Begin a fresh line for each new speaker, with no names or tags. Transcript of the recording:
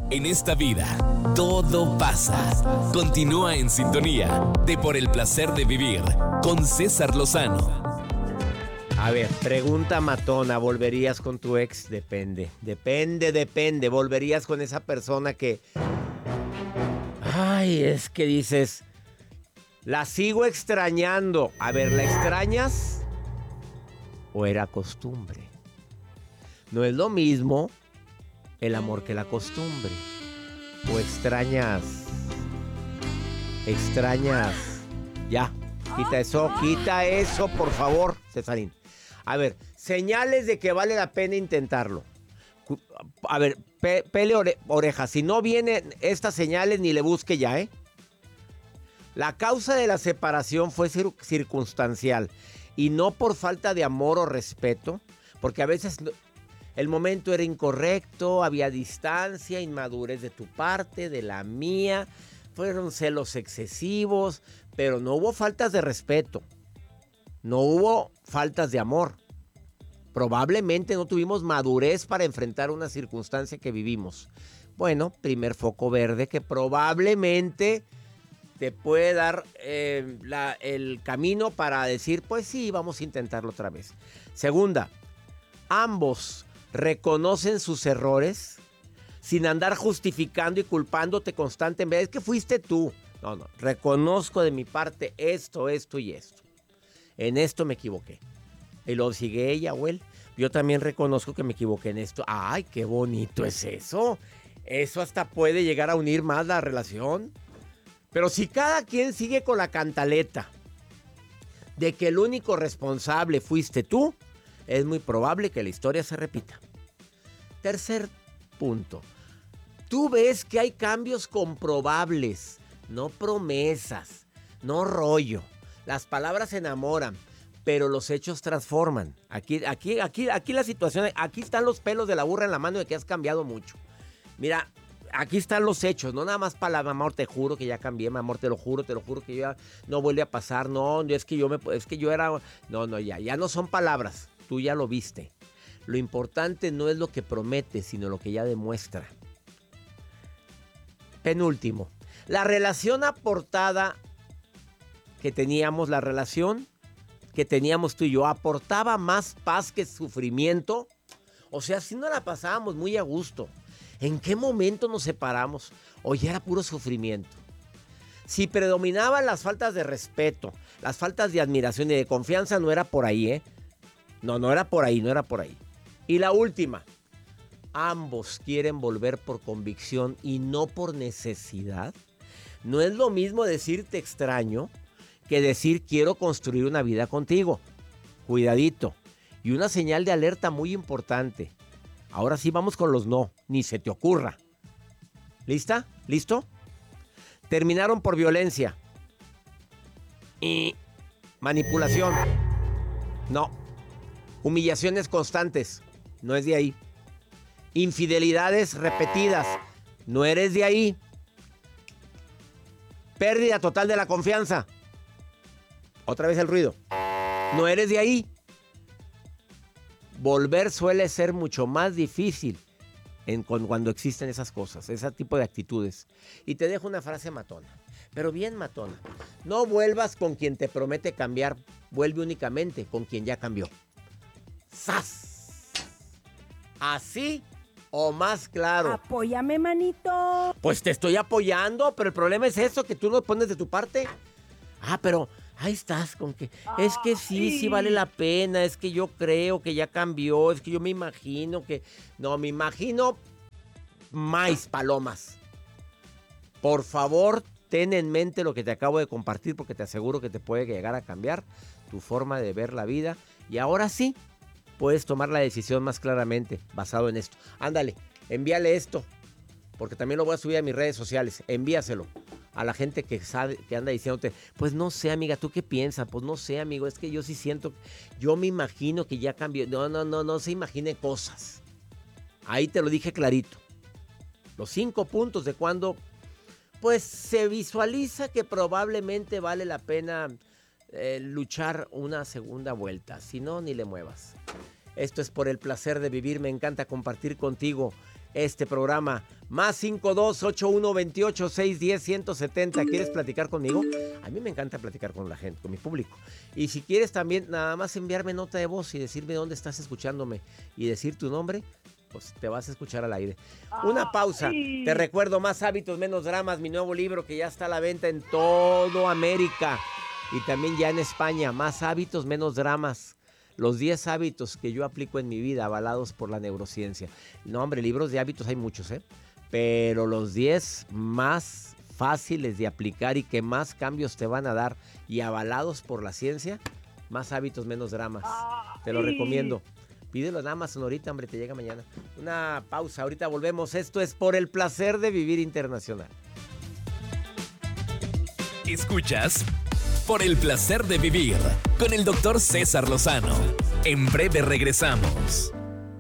En esta vida, todo pasa. Continúa en sintonía de Por el Placer de Vivir con César Lozano.
A ver, pregunta matona, ¿volverías con tu ex? Depende. ¿Volverías con esa persona que... Ay, es que dices, la sigo extrañando. A ver, ¿la extrañas o era costumbre? No es lo mismo el amor que la costumbre. O extrañas. Ya, quita eso, por favor, Cesarín. A ver, señales de que vale la pena intentarlo. A ver, pele oreja. Si no vienen estas señales, ni le busque ya, ¿eh? La causa de la separación fue circunstancial y no por falta de amor o respeto, porque a veces el momento era incorrecto, había distancia, inmadurez de tu parte, de la mía, fueron celos excesivos, pero no hubo faltas de respeto, no hubo faltas de amor. Probablemente no tuvimos madurez para enfrentar una circunstancia que vivimos. Bueno, primer foco verde que probablemente te puede dar el camino para decir, pues sí, vamos a intentarlo otra vez. Segunda, ambos reconocen sus errores sin andar justificando y culpándote constantemente. Es que fuiste tú. No, reconozco de mi parte esto y esto. En esto me equivoqué. Y luego sigue ella o él. Yo también reconozco que me equivoqué en esto. ¡Ay, qué bonito es eso! Eso hasta puede llegar a unir más la relación. Pero si cada quien sigue con la cantaleta de que el único responsable fuiste tú, es muy probable que la historia se repita. Tercer punto. Tú ves que hay cambios comprobables, no promesas, no rollo. Las palabras enamoran, pero los hechos transforman. Aquí la situación, aquí están los pelos de la burra en la mano de que has cambiado mucho. Mira, aquí están los hechos, no nada más palabras, amor, te juro que ya cambié, mi amor, te lo juro que ya no vuelve a pasar, no, es que yo era, no, ya no son palabras, tú ya lo viste. Lo importante no es lo que promete, sino lo que ya demuestra. Penúltimo, la relación aportada que teníamos, la relación que teníamos tú y yo, ¿aportaba más paz que sufrimiento? O sea, si no la pasábamos muy a gusto. ¿En qué momento nos separamos? ¿O ya era puro sufrimiento? Si predominaban las faltas de respeto, las faltas de admiración y de confianza, no era por ahí, ¿eh? No era por ahí. Y la última, ambos quieren volver por convicción y no por necesidad. No es lo mismo decir te extraño que decir quiero construir una vida contigo. Cuidadito. Y una señal de alerta muy importante. Ahora sí vamos con los no, ni se te ocurra. ¿Lista? ¿Listo? Terminaron por violencia. Y manipulación. No. Humillaciones constantes. No es de ahí. Infidelidades repetidas. No eres de ahí. Pérdida total de la confianza. Otra vez el ruido. No eres de ahí. Volver suele ser mucho más difícil cuando existen esas cosas, ese tipo de actitudes. Y te dejo una frase matona, pero bien matona. No vuelvas con quien te promete cambiar, vuelve únicamente con quien ya cambió. ¡Sas! Así o más claro.
Apóyame, manito.
Pues te estoy apoyando, pero el problema es eso, que tú no pones de tu parte. Pero ahí estás con que es que sí vale la pena, es que yo creo que ya cambió, es que yo me imagino que... No, me imagino más palomas. Por favor, ten en mente lo que te acabo de compartir porque te aseguro que te puede llegar a cambiar tu forma de ver la vida. Y ahora sí, puedes tomar la decisión más claramente basado en esto. Ándale, envíale esto, porque también lo voy a subir a mis redes sociales. Envíaselo a la gente que sabe, que anda diciéndote, pues no sé, amiga, ¿tú qué piensas? Pues no sé, amigo, es que yo sí siento, yo me imagino que ya cambió. No se imagine cosas. Ahí te lo dije clarito. Los 5 puntos de cuando, pues se visualiza que probablemente vale la pena luchar una segunda vuelta. Si no, ni le muevas. Esto es Por el Placer de Vivir. Me encanta compartir contigo este programa. Más 52-8128-610-170. ¿Quieres platicar conmigo? A mí me encanta platicar con la gente, con mi público. Y si quieres también, nada más enviarme nota de voz y decirme dónde estás escuchándome y decir tu nombre, pues te vas a escuchar al aire. Una pausa. Te recuerdo, Más hábitos, menos dramas, mi nuevo libro que ya está a la venta en todo América y también ya en España. Más hábitos, menos dramas. Los 10 hábitos que yo aplico en mi vida, avalados por la neurociencia. No, hombre, libros de hábitos hay muchos, pero los 10 más fáciles de aplicar y que más cambios te van a dar y avalados por la ciencia, Más hábitos, menos dramas. Te lo recomiendo. Pídelo en Amazon ahorita, hombre, te llega mañana. Una pausa, ahorita volvemos. Esto es Por el Placer de Vivir Internacional.
Escuchas Por el Placer de Vivir con el Dr. César Lozano. En breve regresamos.